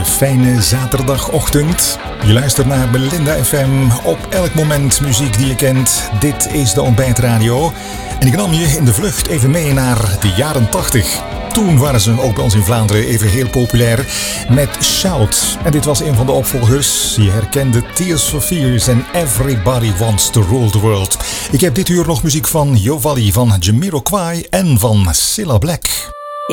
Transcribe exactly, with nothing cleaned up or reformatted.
fijne zaterdagochtend. Je luistert naar Belinda F M. Op elk moment muziek die je kent. Dit is de Ontbijtradio. En ik nam je in de vlucht even mee naar de jaren tachtig. Toen waren ze ook bij ons in Vlaanderen even heel populair met Shout. En dit was een van de opvolgers. Je herkende Tears for Fears en Everybody Wants to Rule the World. Ik heb dit uur nog muziek van Jovalli, van Jamiroquai en van Cilla Black.